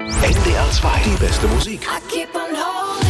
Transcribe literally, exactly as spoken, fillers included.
N D R zwei. Die beste Musik. I keep on holding